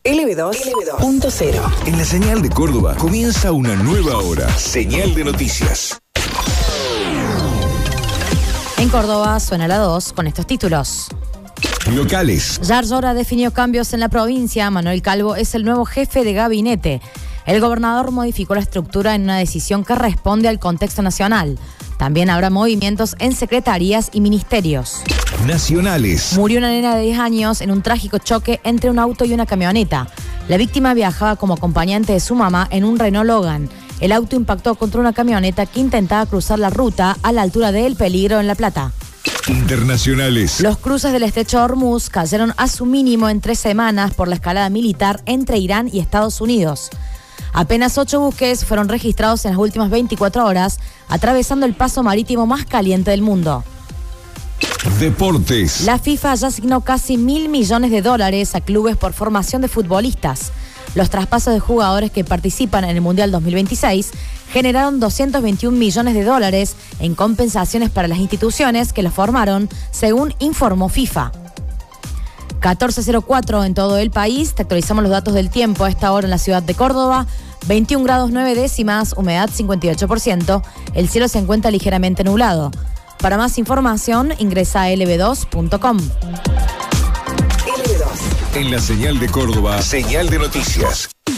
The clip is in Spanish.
LB2.0. En la señal de Córdoba comienza una nueva hora. Señal de noticias. En Córdoba suena la 2 con estos títulos. Locales. Yarlora definió cambios en la provincia. Manuel Calvo es el nuevo jefe de gabinete. El gobernador modificó la estructura en una decisión que responde al contexto nacional. También habrá movimientos en secretarías y ministerios. Nacionales. Murió una nena de 10 años en un trágico choque entre un auto y una camioneta. La víctima viajaba como acompañante de su mamá en un Renault Logan. El auto impactó contra una camioneta que intentaba cruzar la ruta a la altura de El Peligro en La Plata. Internacionales. Los cruces del estrecho de Hormuz cayeron a su mínimo en 3 semanas por la escalada militar entre Irán y Estados Unidos. Apenas 8 buques fueron registrados en las últimas 24 horas, atravesando el paso marítimo más caliente del mundo. Deportes. La FIFA ya asignó casi $1.000 millones a clubes por formación de futbolistas. Los traspasos de jugadores que participan en el Mundial 2026 generaron $221 millones en compensaciones para las instituciones que los formaron, según informó FIFA. 14:04 en todo el país. Te actualizamos los datos del tiempo a esta hora en la ciudad de Córdoba. 21 grados 9 décimas, humedad 58%. El cielo se encuentra ligeramente nublado. Para más información, ingresa a lb2.com. En la señal de Córdoba, señal de noticias.